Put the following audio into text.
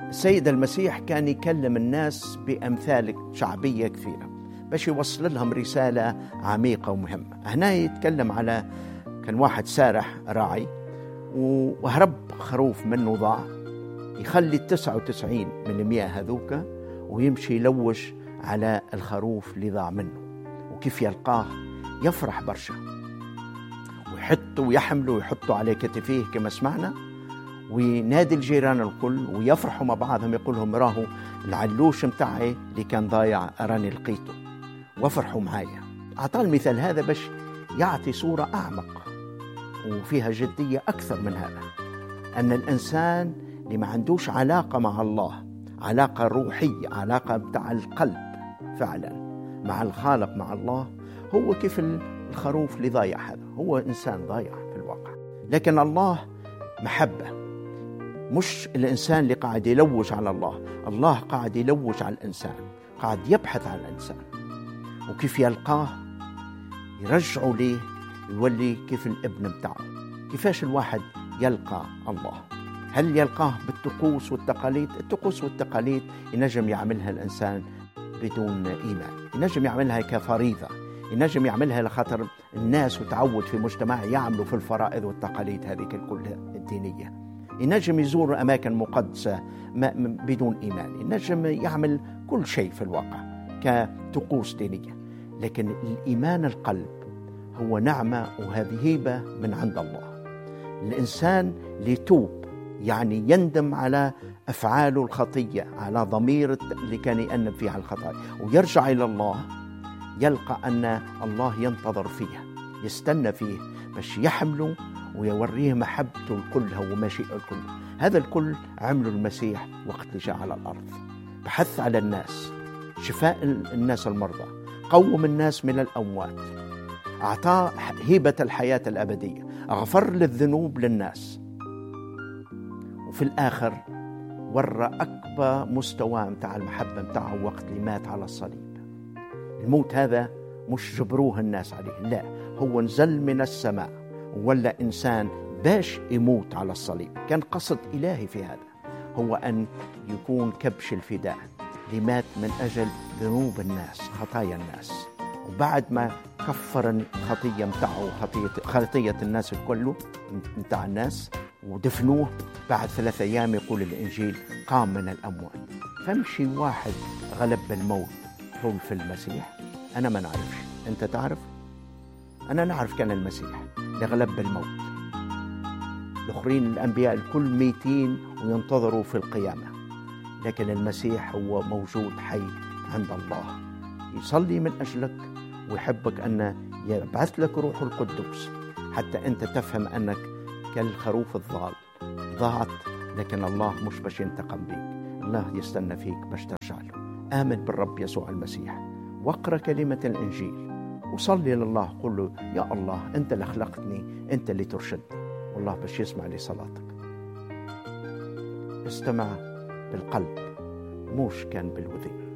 السيد المسيح كان يكلم الناس بأمثال شعبية كثيرة باش يوصل لهم رسالة عميقة ومهمة. هنا يتكلم على كان واحد سارح راعي وهرب خروف منه ضاع، يخلي 99 من 100 هذوك ويمشي يلوش على الخروف اللي ضاع منه، وكيف يلقاه يفرح برشا ويحطه ويحمله ويحطه على كتفيه كما سمعنا، وينادي الجيران الكل ويفرحوا مع بعضهم، يقولهم راهو العلوش متاعي اللي كان ضايع أراني لقيته وفرحوا معايا. أعطى المثال هذا باش يعطي صورة أعمق وفيها جدية أكثر من هذا، أن الإنسان اللي ما عندوش علاقة مع الله، علاقة روحية، علاقة بتاع القلب فعلا مع الخالق مع الله، هو كيف الخروف اللي ضايع، هذا هو إنسان ضايع في الواقع. لكن الله محبة، مش الإنسان اللي قاعد يلوج على الله، الله قاعد يلوج على الإنسان، قاعد يبحث عن الإنسان وكيف يلقاه يرجعه ليه، يولي كيف الابن بتاعه. كيفاش الواحد يلقى الله؟ هل يلقاه بالطقوس والتقاليد؟ الطقوس والتقاليد ينجم يعملها الإنسان بدون إيمان، ينجم يعملها كفريضة، ينجم يعملها لخاطر الناس وتعود في مجتمع يعملوا في الفرائض والتقاليد هذه كلها الدينية. ينجم يزور أماكن مقدسة بدون إيمان، ينجم يعمل كل شيء في الواقع كطقوس دينية. لكن الإيمان القلب هو نعمة وهذه هبة من عند الله. الإنسان ليتوب يعني يندم على أفعاله الخطية، على ضمير اللي كان يأنب فيه على الخطايا، ويرجع إلى الله، يلقى أن الله ينتظر فيه، يستنى فيه باش يحمله ويوريه محبته الكلها ومشيئته الكل. هذا الكل عمله المسيح وقت اللي جاء على الأرض، بحث على الناس، شفاء الناس المرضى، قوم الناس من الأموات، أعطاه هبة الحياة الأبدية، أغفر للذنوب للناس، وفي الآخر ورى أكبر مستوى متاع المحبة متاعه وقت اللي مات على الصليب. الموت هذا مش جبروه الناس عليه، لا، هو نزل من السماء ولا إنسان باش يموت على الصليب. كان قصد إلهي في هذا، هو أن يكون كبش الفداء لمات من أجل ذنوب الناس، خطايا الناس. وبعد ما كفر الخطية متاعه خطية الناس الكل متاع الناس ودفنوه، بعد 3 أيام يقول الإنجيل قام من الأموات. فمشي واحد غلب الموت هو في المسيح. أنا ما نعرفش، أنت تعرف؟ أنا نعرف كان المسيح لغلب الموت. الآخرين الأنبياء الكل ميتين وينتظروا في القيامة، لكن المسيح هو موجود حي عند الله، يصلي من أجلك ويحبك أن يبعث لك روح القدس حتى أنت تفهم أنك كالخروف الضال ضاعت، لكن الله مش باش ينتقم بيك، الله يستنى فيك باش ترجع له. آمن بالرب يسوع المسيح واقرأ كلمة الإنجيل وصلي لله، قل له يا الله أنت اللي خلقتني، أنت اللي ترشدني، والله باش يسمع لصلاتك. استمع بالقلب مش كان بالوذن.